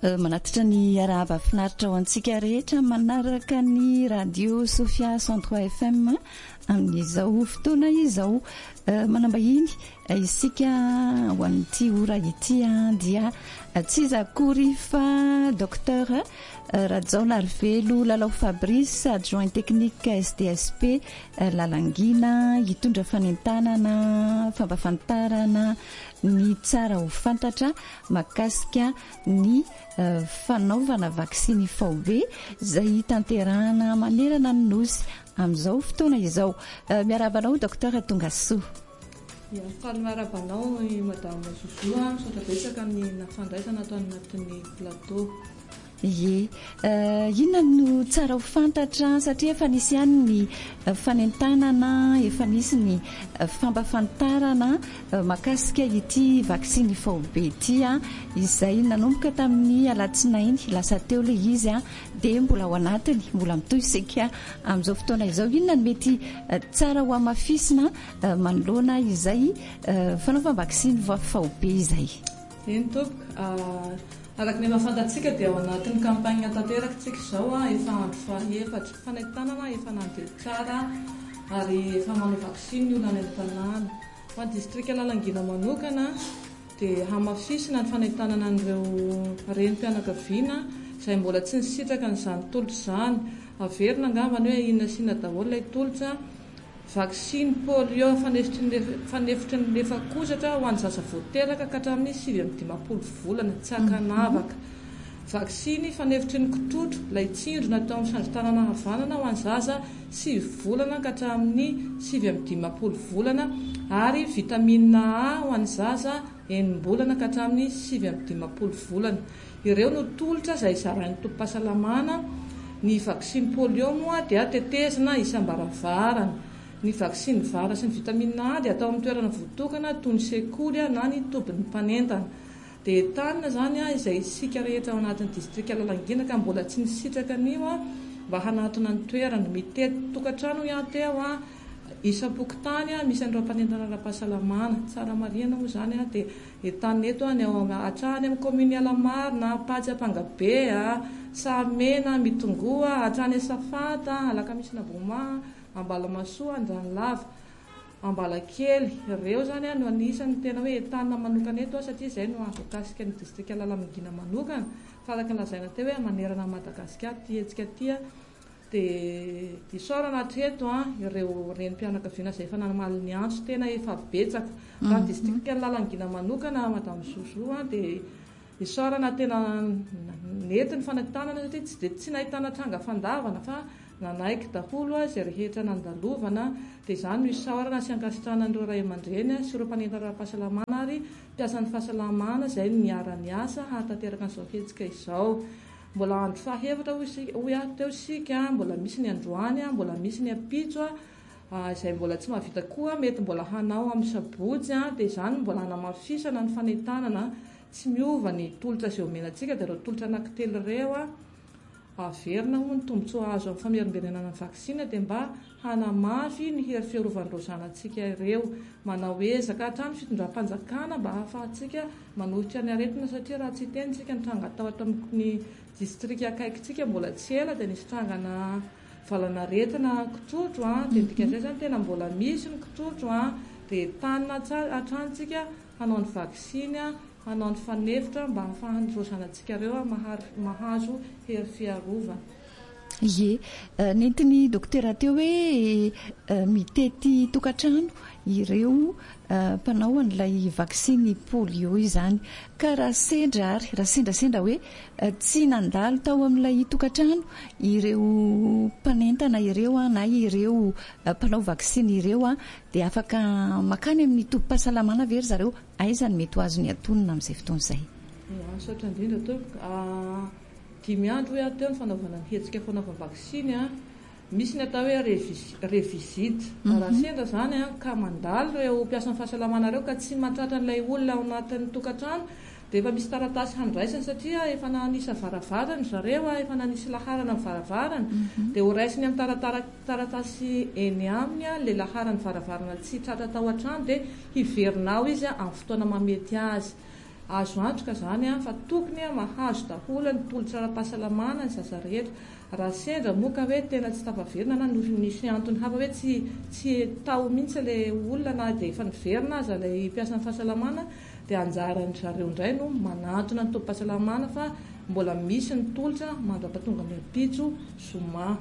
manatitra ny arahaba finaritra ho antsika rehetra manaraka ny radio Sofia 103 FM amin'izao fotoana izao manambahiny isika ho an'ity ora ity dia tsy zakory fa docteur Radzao Larvelo Lalao Fabrice adjoint technique SDSP Lalangina hitondra fanentanana fampafantarana ny tsara ho fantatra makasika ny fanaovana vaksiny VB izay tanterahana manerana ny nosy amin'izao fotoana izao. Miarabanao docteur Tongasoa. Miarabanao madame Zouzou sota betsaka amin'ny nafandraisana atao anatin'ny plateau. Ye, inona no tsara ho fantatra satria efa nisy ihany ny fanentanana, efa nisy ny fampafantarana makasika ity vaksiny VB ity izay nanomboka tamin'ny alatsinainy lasa teo le izy dia mbola ao anatiny mbola mitohy isika amin'izao fotoana izao. Inona no mety tsara ho amafisina manoloana izay fanaovana vaksiny VB izay? Eny tompoko araka ny mahafantatsika dia ao anatin'ny kampagna tanterakatsika izao efa andro faha-efatra fanentanana efa nandeha tsara ary efa manao vaksiny ny olona any an-tanàna. Ho an'ny distrika Lalangina manokana dia hamafisina ny fanentanana an'ireo renim-pianakaviana izay mbola tsy nisitraka n'izany tolotra izany. Averina angambany hoe inona sy inona daholo ilay tolotra. Vaksiny polio fanefitry ny lefakozatra ho an'ny zaza vao teraka ka hatramin'ny 7-10 volana tsy hakanavaka. Vaksiny fanefitry ny kotrotro ilay tsindro natao amin'ny sanjitanana havanana ho an'ny zaza 7 volana ka hatramin'ny 7-10 volana ary vitamina A ho an'ny zaza 9 bolana ka hatramin'ny 7-10 volana. Ireo no tolotra izay zarain'ny tompo-pahasalamana. Ny vaksiny polio moa dia tetezina isam-baravarana. Ny vaksiny vara sy ny vitamina A dia atao amin'ny toerana voatokana toy ny sekoly na ny tobin'ny mpanentana. Dia entanina izany izay isika rehetra ao anatin'ny distrika Lalangina ka mbola tsy nisitraka anio mba hanatona ny toerana mitety tokantrano teo isam-pokotany misy an'ireo mpanentana ara-pahasalamana. Tsara marihana moa izany dia entanina eto ny ao hatrany amin'ny kominy Alamarina, Patsy Ampangabe, Sahamena, Mitongoa, hatrany Safata, Alakamisy Naboma, Ambalamasoa, Andranomava, Ambalakely. Ireo izany no anisan'ny tena hoe entanina manokana eto satria izay no ahazokasika ny distrika Lalangina manokana. Fa araka ny lazaina teo hoe manerana Madagasikara ty hetsika ty dia disorana hatreto ireo renim-pianakaviana izay efa namaly ny antso tena efa betsaka. Raha ny distrika Lalangina manokana madame Zouzou dia disorana tena nety ny fanentanana satria tsy nahitana tranga fandavana fa nanaiky daholo izay rehetra nandalovana. Dia izany no isaorana sy ankasitrana an'ireo ray aman-dreny sy ireo mpanentana ara-pahasalamana ary mpiasan'ny fahasalamana izay no niara-ny asa hatanteraka an'izao hetsika izao. Mbola andro faha-efatra teo isika, mbola misy ny androany, mbola misy ny apitso izay mbola tsy mahavita koa mety mbola hanao amin'ny sabotsy dia izany mbola hanamafisana ny fanentanana tsy miova ny tolotra izay omenantsika. Dia ireo tolotra anankitelo ireo averina ho ny tombontsoa azo amin'ny famerimberenana ny vaksina dia mba hanamafy ny hery fiarovan'ireo zanantsika ireo. Manao ezaka hatrany fitondram-panjakana mba hahafahantsika manohitra ny aretina satria raha tsy tenitsika ny tranga atao ato amin'ny distrika akaikitsika mbola tsy ela dia nisy trangana valanaretina kotrotro dia dikan'izay izany tena mbola misy ny kotrotro dia tanina hatransika hanao ny vaksiny hanao ny fanefitra mba hahafahan'ireo zanantsika ireo mahazo hery fiarovana. Ye, nentiny dokotera teo hoe mitety tokantrano ireo mpanao an'ilay vaksiny polio izany ka raha sendrasendra hoe tsy nandalo tao amin'ilay tokantrano ireo mpanentana ireo na ireo mpanao vaksiny ireo dia afaka makany amin'ny tompo-pahasalamana very zareo aizany mety ho azo ny atonina amin'izay fotoana izay. Saotra indrindra tompoko 5 andro hoe teo ny fanaovana ny hetsika fanaovana vaksiny misy ny atao hoe revisite. Raha sendra izany ka mandalo ireo mpiasan'ny fahasalamana ireo ka tsy mahatratra an'ilay olona ao anatin'ny tokantrano dia efa misy taratasy handraisany satria efa nanisa varavarana zareo efa nanisy laharana amin'ny varavarana dia ho raisiny amin'ny taratasy eny aminy ilay laharany varavarana tsy tratra tao an-trano dia hiverinao izy amin'ny fotoana mamety azy. azo antoka zany fa tokony mahazo daholo ny tolo-tsara-pahasalamana ny zaza rehetra. Raha sendra moka hoe tena tsy tapaverina na nisy antony hafa hoe tsy tao mihitsy ilay olona na dia efa niverina aza ilay mpiasa ny fahasalamana, dia anjaran'ny zareo indray no manantona ny tompom-pahasalamana fa mbola misy ny tolotra mandrapatonga ny apitso zoma.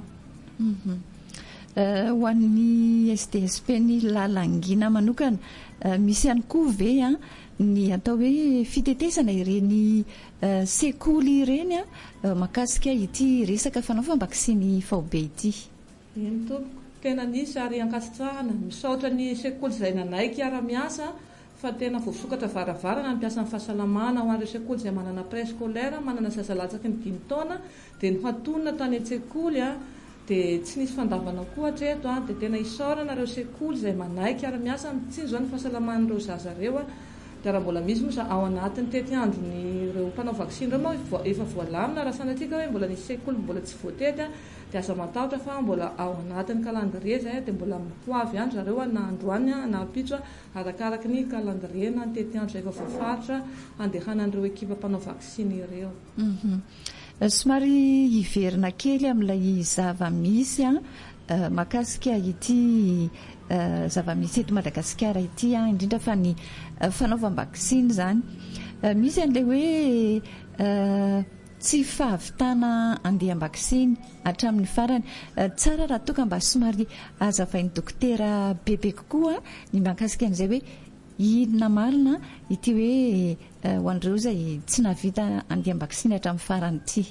Ho an'ny SDSP ny lalangina manokana, misy ihany koa ve ny atao hoe fitetesana ireny sekoly ireny makasika ity resaka fanaovam-bakisiny faobe ity. Eny tompoko, tena nisy ary ankasitrahana misaotra ny sekoly izay nanaiky ara-miasa fa tena voasokatra varavarana ny mpiasa ny fahasalamana ho an'ireo sekoly izay manana préscolaire, manana zaza latsaky ny 5 taona dia ny hatonina tany an-tsekoly dia tsy nisy fandavana koa hatreto dia tena isaorana ireo sekoly izay manaiky ara-miasa mitsinjo zao ny fahasalaman'ireo zaza ireo dia raha mbola misy moa ao anatin'ny tety androny ireo mpanao vakisiny ireo moa efa voalamina raha sanatsika hoe mbola nisy sekoly mbola tsy voatety dia aza matahotra fa mbola ao anatin'ny calendrier zay dia mbola mihoavy andro zareo na androany na apitso arakaraka ny calendrier na ny tety andro zay efa voafaritra andehanan'ireo ekipa mpanao vakisiny ireo. Somary hiverina kely amin'ilay zava-misy makasika ity zava-misy eto Madagasikara ity indrindra fa ny fanaovam-bakisiny zany. Misy an'ilay hoe tsy fahavitana andeha am-bakisiny hatramin'ny farany. Tsara raha toka mba somary azavain'ny dokotera bebe kokoa ny makasika an'izay hoe inona marina ity hoe ho an'ireo izay tsy nahavita andeha am-bakisiny hatramin'ny farany ity.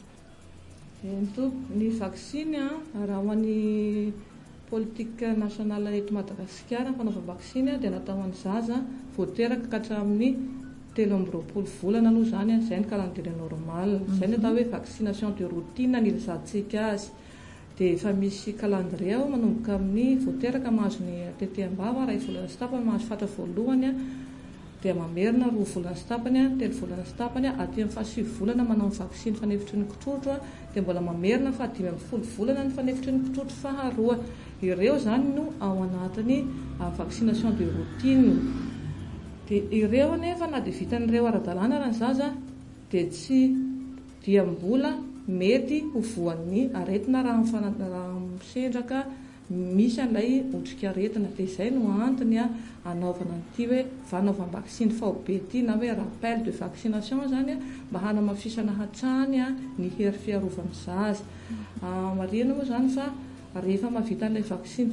Ny vakisiny raha ho an'ny politika nasionala eto Madagasikara ny fanaovam-bakisiny dia natao ho an'ny zaza voateraka ka hatramin'ny 13 volana aloha zany izay ny calendrier normal, izay ny atao hoe vaccination de routine ny ilazantsika azy. Dia efa misy calendrier manomboka amin'ny voateraka mahazo ny teteham-bava raha volana sy tapany mahazo fatra voalohany dia mamerina 2 volana sy tapany 3 volana sy tapany aty amin'ny 7 volana manao ny vakisiny fanefitry ny kitrotro dia mbola mamerina fa 10 volana ny fanefitry ny kitrotro faharoa. Ireo zany no ao anatiny vaccination de routine. Dia ireo nefa na dia vitan'ireo ara-dalàna raha ny zaza dia tsy dia mbola mety ho voan'ny aretina raha misendraka misy an'ilay otrika aretina. Dia izay no antony anaovana an'ity hoe fanaovam-bakisiny faobe ity na hoe rappel de vaccination zany mba hanamafisana hatrany ny hery fiarovan'ny zaza. Marina moa zany fa rehefa mahavita an'ilay vakisiny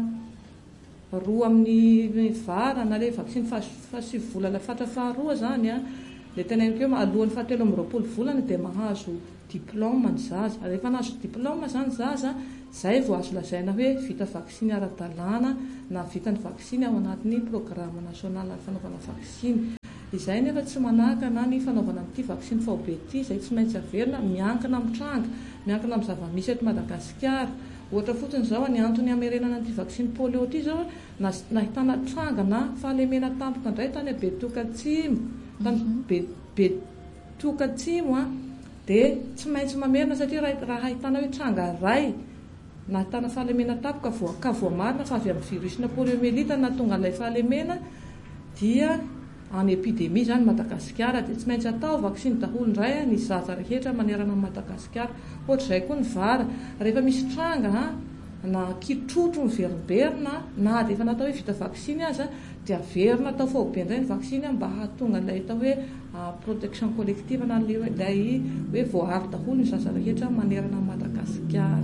roa amin'ny vara na ilay vakisiny fa 7 volana fatra faharoa zany dia tena hoe alohan'ny 17 volana dia mahazo diplôma ny zaza. Rehefa nahazo diplôma zany zaza zay vao azo lazaina hoe vita vakisiny ara-dalàna na vita ny vakisiny ao anatin'ny programme nasional fanaovana vakisiny. Izay nefa tsy manahaka na ny fanaovana amin'ity vakisiny faobe ity izay tsy maintsy averina miankina amin'ny tranga, miankina amin'ny zava-misy eto Madagasikara. Ohatra fotsiny zao ny antony hamerenana an'ity vakisiny polio ity zao nahitana tranga na fahalemena tampoka indray tany Betokatsimo, tany Betokatsimo dia tsy maintsy mamerina satria raha ahitana hoe tranga ray na ahitana fahalemena tampoka ka voamarina fa avy amin'ny virusina poliomelita na tonga an'ilay fahalemena dia any epidemia zany Madagasikara dia tsy maintsy atao vakisiny daholo indray ny zaza rehetra manerana ny Madagasikara. Ohatr'izay koa ny vara, rehefa misy tranga na kitrotro ny verimberina na dia efa natao hoe vita vakisiny aza dia averina atao faobe indray ny vakisiny mba hahatonga ilay atao hoe protection collective na ilay hoe voaharo daholo ny zaza rehetra manerana ny Madagasikara.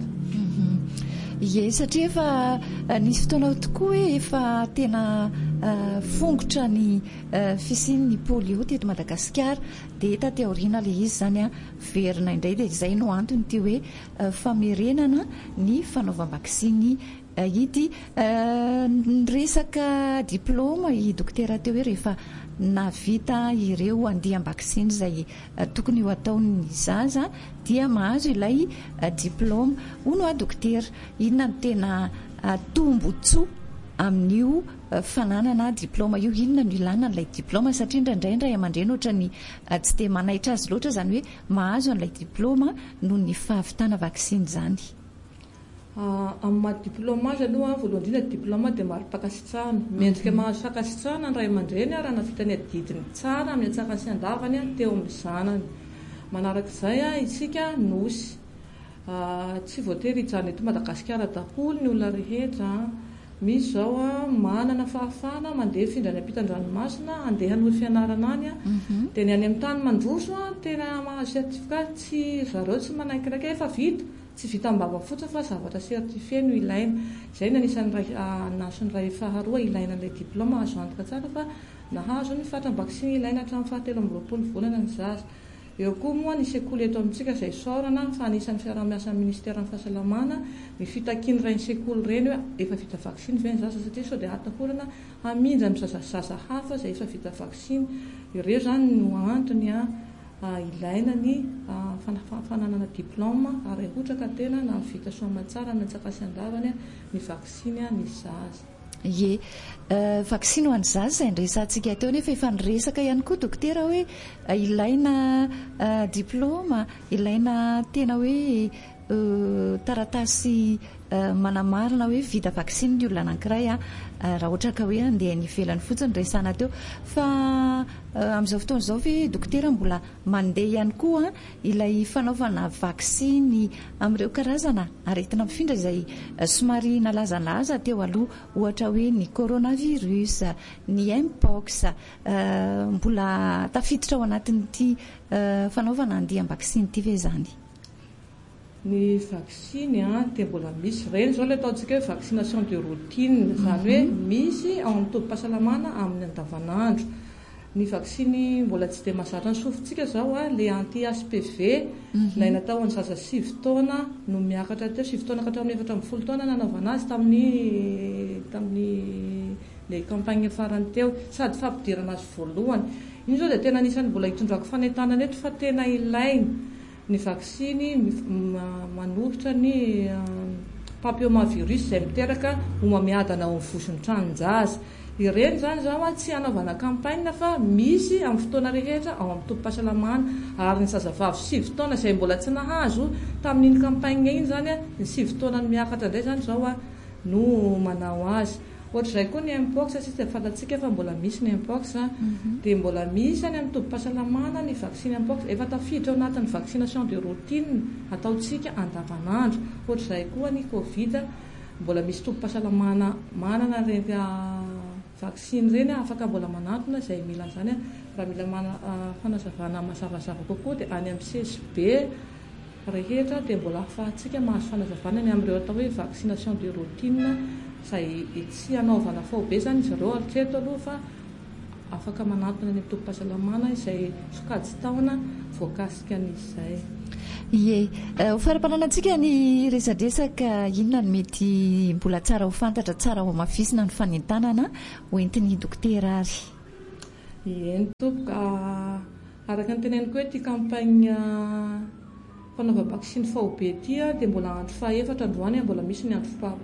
Ie, satria efa nisy fotoana tokoa hoe efa tena fongotra ny fisian'ny polio teto Madagasikara dia taty aoriana ilay izy zany verina indray dia izay no antony ity hoe famerenana ny fanaovam-bakisiny ity. Resaka diplôma i dokotera teo hoe rehefa navita ireo andiam-bakisiny izay tokony ho ataon'ny zaza dia mahazo ilay diplôma. Hono dokotera, inona no tena tombotsoa amin'io fananana diplôma io, inona no ilana n'ilay diplôma satria indraindray aman-dreny ohatra ny tsy dia manaitra azy loatra zany hoe mahazo an'ilay diplôma noho ny fahavitana vakisiny zany. Amin'ny maha-diplômazy aloha voalohany indrindra diplôma dia mari-pakasitrahana. Mendrika mahazo fakasitrahana ny ray aman-dreny raha navita ny adidiny tsara amin'ny atsarany sy andavany teo amin'ny zanany. Manarak'izay isika nosy. Tsy voatery hijanona eto Madagasikara daholo ny olona rehetra. Misy zao manana fahafahana mandeha findra ny ampitan-dranomasina andeha hanoro fianarana any dia ny any amin'ny tany mandroso tena mahazo sertifika tsy zareo tsy manaikiraiky efa vita. Tsy vita mbava fotsiny fa zavatra sertifie no ilaina. Izay ny anisan'ny nasony ray faharoa ilaina ilay diplôma azo antoka tsara fa nahazo ny fatra-bakisiny ilaina hatramin'ny 7 volana ny zaza. Eo koa moa ny sekoly eto amintsika izay saorana fa anisan'ny fiaraha-miasan'ny ministeran'ny fahasalamana ny fitakiany ireny sekoly ireny hoe efa vita vaksiny ve ny zaza satria sao dia atahorana hamindra amin'ny zaza hafa izay efa vita vaksiny. Ireo zany no antony ilaina ny fananana diplôma ary ohatra ka tena na vita soamatsara amin'ny atsaka sy andavany ny vaksiny ny zaza. Ye, vaksiny ho an'ny zaza izay niresantsika teo nefa efa niresaka ihany koa dokotera hoe ilaina diplôma, ilaina tena hoe taratasy manamarina hoe vita vaksiny ny olona anankiray raha ohatra ka hoe andeha ny ivelany fotsiny resana teo fa amin'izao fotoana izao ve dokotera mbola mandeha ihany koa ilay fanaovana vaksiny amin'ireo karazana aretina mifindra izay somary nalazalaza teo aloha ohatra hoe ny coronavirus, ny mpox mbola tafiditra ao anatin'ity fanaovana andiam-vaksiny ity ve zany? Ny vaksiny dia mbola misy ireny zao ilay ataontsika hoe vaccination de routine izany hoe misy ao amin'ny tobim-pahasalamana amin'ny andavanandro. Ny vaksiny mbola tsy dia mahazatra ny sofintsika zao ilay anti-HPV ilay natao amin'ny zaza 7 taona no miakatra teo 7 taona ka hatramin'ny 14 taona nanaovana azy tamin'ny ilay kampanye farany teo sady fampidirana azy voalohany. Iny zao dia tena anisan'ny mbola hitondrako fanentanana eto fa tena ilaina. Ny vaksiny manolotra ny papillomavirus izay miteraka homamiadana ao amin'ny voson'ny tranon-jaza. Ireny zany zao tsy hanaovana kampaina fa misy amin'ny fotoana rehetra ao amin'ny tobim-pahasalamana ary ny zazavavy 7 taona izay mbola tsy nahazo tamin'iny kampaina iny zany ny 7 taona ny miakatra indray zany zao no manao azy. Ohatr'izay koa ny mpox sisa fantatsika fa mbola misy ny mpox dia mbola misy any amin'ny tobim-pahasalamana ny vaksiny mpox efa tafiditra ao anatin'ny vaccination de routine ataontsika andavanandro. Ohatr'izay koa ny covid mbola misy tobim-pahasalamana manana ireny vaksiny ireny afaka mbola manantona izay mila zany raha mila fanazavana mazavazava kokoa dia any amin'ny CSB rehetra dia mbola ahafahantsika mahazo fanazavana ny amin'ireo atao hoe vaccination de routine izay tsy hanaovana faobe zany izy ireo hatreto aloha fa afaka manantona ny tobim-pahasalamana izay sokajy taona voakasika an'izay. Ye, ho fara-pananantsika ny resadresaka inona ny mety mbola tsara ho fantatra, tsara ho mafisina ny fanentanana hoentin'ny dokotera ary. Eny tompoko araka ny teneniko hoe ity kampainy fanaova-vaksiny faobe ity dia mbola andro faha-4 androany mbola misy ny andro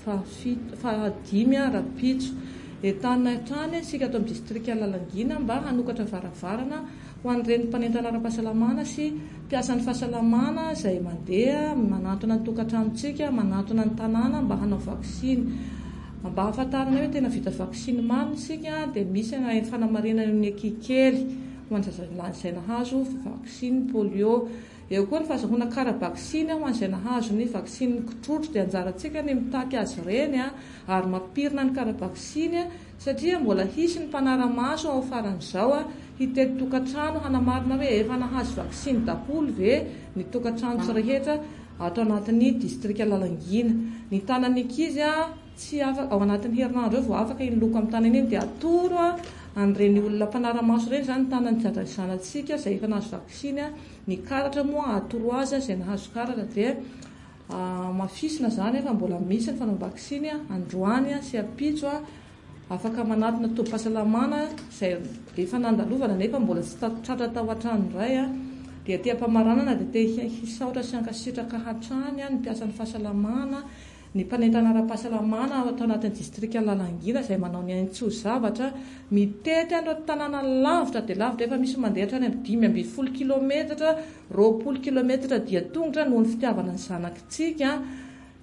faha-5 rapitso entanina hatrany sika ato amin'ny distrika Lalangina mba hanokatra varavarana ho an'ireny mpanentana ara-pahasalamana sy mpiasan'ny fahasalamana izay mandeha manantona ny tokantranontsika, manantona ny tanàna mba hanao vaksiny. Mba hahafantarana hoe tena vita vaksiny mamy sika dia misy fanamarinana ny akikely ho an'ny zazalahy izay nahazo vaksiny polio. Eo koa ny fahazahoana kara-vaksiny ho an'izay nahazo ny vaksiny kitrotro dia anjarantsika ny mitaky azy ireny ary mampirina ny kara-vaksiny satria mbola hisy ny mpanara-maso ao faran'izao hitety tokantrano hanamarina hoe efa nahazo vaksiny daholo ve ny tokantrano sy rehetra ato anatin'ny distrika Lalangina. Ny tanany ankizy tsy afaka ao anatin'ny herinandro eo vao afaka iniloko amin'ny tanany iny dia atoro an'ireny olona mpanara-maso ireny zany tanany zanantsika izay efa nahazo vaksiny. Ny karatra moa atoro azy izay nahazo karatra dia mafisina zany fa mbola misy ny fanao vaksiny androany sy apitso afaka manatona tobim-pahasalamana izay efa nandalovana nefa mbola tsy tratra tao an-trano indray dia te-pamaranana dia te-hisaotra sy hankasitraka hatrany ny mpiasan'ny fahasalamana ny mpanentana ara-pahasalamana atao anatin'ny distrika Lalangina izay manao ny aintso zavatra mitety andro tanàna lavitra dia lavitra efa misy mandeha hatrany amin'ny 5 kilometatra 20 kilometatra dia tongotra noho ny fitiavana ny zanakitsika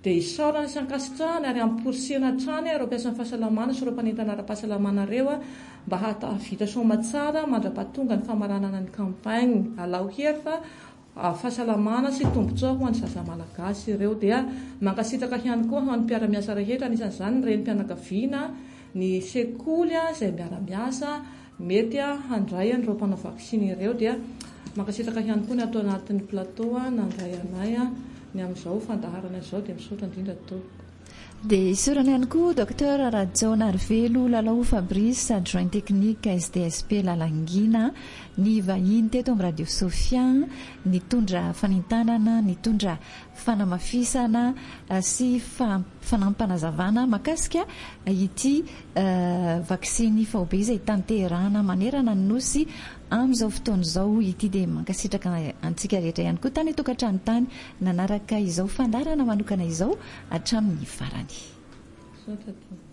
dia isaorana sy ankasitrahana ary amporisihana hatrany reo mpiasan'ny fahasalamana sy reo mpanentana ara-pahasalamana reo mba hatavita somatsara mandrapahatonga ny famaranana ny kampainy. Alao hery fa fahasalamana sy tombotsoa ho an'ny zaza malagasy ireo, dia mankasitraka ihany koa ho an'ny mpiara-miasa rehetra, anisan'izany ny renim-pianakaviana, ny sekoly izay miara-miasa mety handray an'ireo mpanao vaksiny ireo, dia mankasitraka ihany koa ny atao anatin'ny plateau nandray anay ny amin'izao fandaharana izao dia misaotra indrindra tompoko. Dia isorana ihany koa Dr Rajon Arvelo Lalao Fabrice, adjoint technique SDSP Lalangina, ny vahiny teto amin'ny Radio Sofia, nitondra fanentanana, nitondra fanamafisana sy fanampanazavana makasika ity vaksiny faobe izay tanterana manerana ny nosy amin'izao fotoana izao ity, dia mankasitraka antsika rehetra ihany koa tany tokantrano tany nanaraka izao fandarana manokana izao hatramin'ny farany.